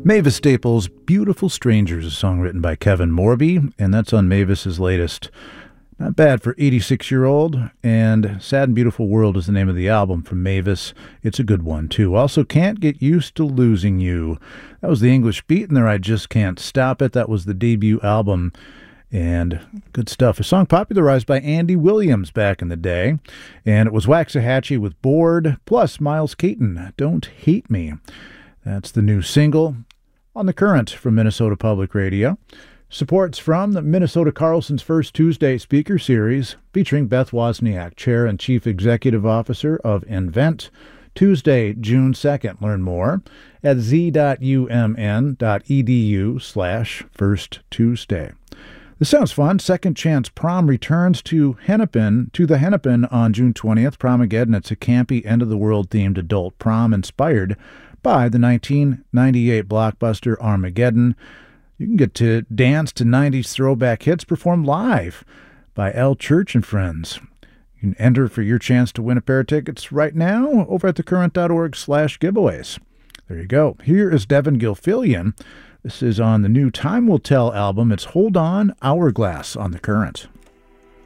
Mavis Staples' Beautiful Strangers, a song written by Kevin Morby, and that's on Mavis's latest. Not bad for 86-year-old, and Sad and Beautiful World is the name of the album from Mavis. It's a good one, too. Also, Can't Get Used to Losing You. That was the English beat in there, I Just Can't Stop It. That was the debut album, and good stuff. A song popularized by Andy Williams back in the day, and it was Waxahachie with Bored, plus Miles Caton, Don't Hate Me. That's the new single on The Current from Minnesota Public Radio. Support's from the Minnesota Carlson's First Tuesday Speaker Series, featuring Beth Wozniak, Chair and Chief Executive Officer of Invent, Tuesday, June 2nd. Learn more at z.umn.edu/First Tuesday. This sounds fun. Second Chance Prom returns to the Hennepin on June 20th. Promageddon, it's a campy, end-of-the-world themed adult prom inspired by the 1998 blockbuster Armageddon. You can get to dance to 90s throwback hits performed live by Al Church and Friends. You can enter for your chance to win a pair of tickets right now over at thecurrent.org/giveaways. There you go. Here is Devin Gilfillian. This is on the new Time Will Tell album. It's Hold On, Hourglass on The Current.